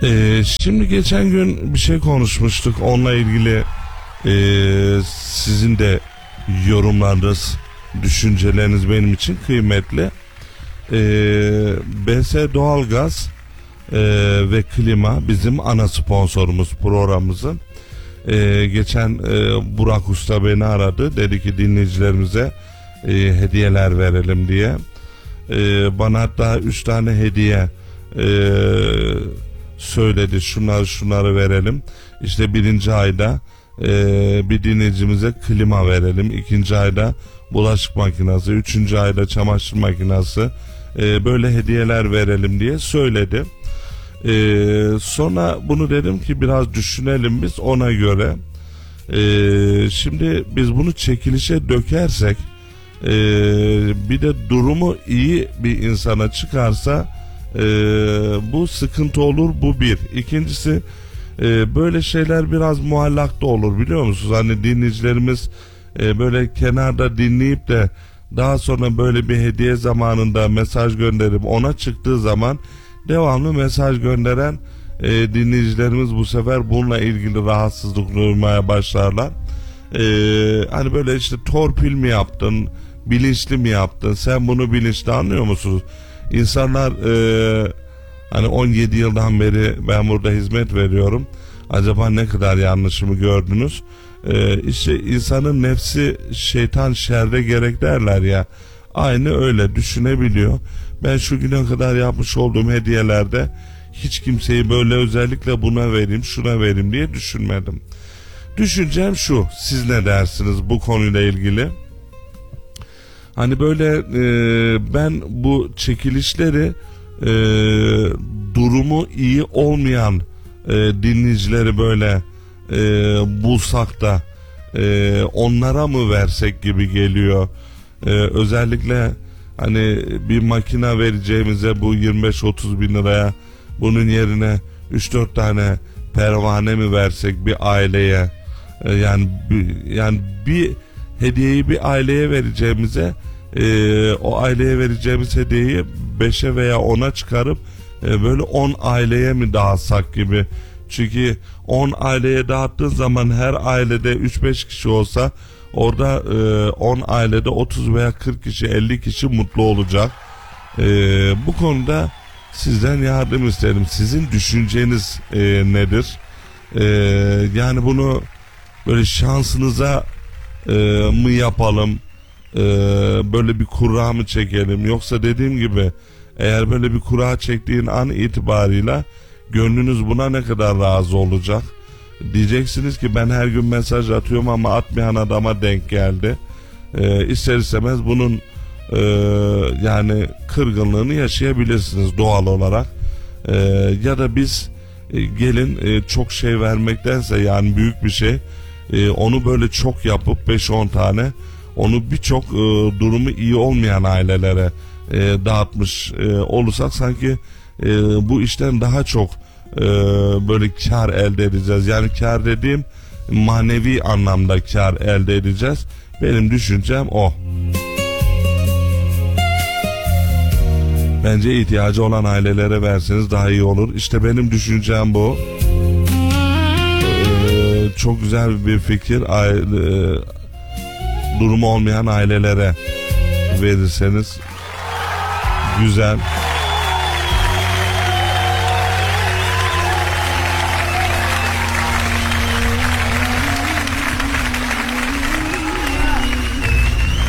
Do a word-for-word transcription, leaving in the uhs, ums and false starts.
Ee, şimdi geçen gün bir şey konuşmuştuk. Onunla ilgili e, sizin de yorumlarınız, düşünceleriniz benim için kıymetli. Ee, B S Doğalgaz e, ve Klima bizim ana sponsorumuz programımızın. Ee, geçen e, Burak Usta beni aradı. Dedi ki dinleyicilerimize e, hediyeler verelim diye. E, bana hatta üç tane hediye e, söyledi. Şunları şunları verelim. İşte birinci ayda e, bir dinleyicimize klima verelim. İkinci ayda bulaşık makinesi. Üçüncü ayda çamaşır makinesi. E, böyle hediyeler verelim diye söyledi. Ee, sonra bunu dedim ki biraz düşünelim biz ona göre. Ee, şimdi biz bunu çekilişe dökersek e, bir de durumu iyi bir insana çıkarsa e, bu sıkıntı olur, bu bir. İkincisi e, böyle şeyler biraz muallakta olur, biliyor musunuz? Hani dinleyicilerimiz e, böyle kenarda dinleyip de daha sonra böyle bir hediye zamanında mesaj gönderip ona çıktığı zaman devamlı mesaj gönderen e, dinleyicilerimiz bu sefer bununla ilgili rahatsızlık duymaya başlarlar. E, hani böyle işte torpil mi yaptın, bilinçli mi yaptın, sen bunu bilinçli anlıyor musunuz? İnsanlar e, hani on yedi yıldan beri ben burada hizmet veriyorum. Acaba ne kadar yanlışımı gördünüz? E, işte insanın nefsi şeytan şerde gerek derler ya. Aynı öyle düşünebiliyor. Ben şu güne kadar yapmış olduğum hediyelerde hiç kimseyi böyle özellikle buna vereyim, şuna vereyim diye düşünmedim. Düşüncem şu, siz ne dersiniz bu konuyla ilgili? Hani böyle e, ben bu çekilişleri e, durumu iyi olmayan e, dinleyicileri böyle e, bulsak da e, onlara mı versek gibi geliyor. E, özellikle hani bir makine vereceğimize bu yirmi beş otuz bin liraya bunun yerine üç dört tane pervane mi versek bir aileye, ee, yani yani bir hediyeyi bir aileye vereceğimize e, o aileye vereceğimiz hediyeyi beşe veya ona çıkarıp e, böyle on aileye mi dağıtsak gibi. Çünkü on aileye dağıttığın zaman her ailede üç beş kişi olsa orada on e, ailede otuz veya kırk kişi, elli kişi mutlu olacak. E, bu konuda sizden yardım isterim. Sizin düşünceniz e, nedir? E, yani bunu böyle şansınıza e, mı yapalım? E, böyle bir kura mı çekelim? Yoksa dediğim gibi eğer böyle bir kura çektiğin an itibarıyla gönlünüz buna ne kadar razı olacak? Diyeceksiniz ki ben her gün mesaj atıyorum ama atmayan adama denk geldi. Ee, ister istemez bunun e, yani kırgınlığını yaşayabilirsiniz doğal olarak. Ee, ya da biz e, gelin e, çok şey vermektense, yani büyük bir şey, e, onu böyle çok yapıp beş on tane onu birçok e, durumu iyi olmayan ailelere e, dağıtmış e, olursak sanki e, bu işten daha çok Ee, böyle kar elde edeceğiz. Yani kar dediğim manevi anlamda kar elde edeceğiz. Benim düşüncem o. Bence ihtiyacı olan ailelere verseniz daha iyi olur. İşte benim düşüncem bu. Ee, çok güzel bir fikir. Aile, durumu olmayan ailelere verirseniz güzel.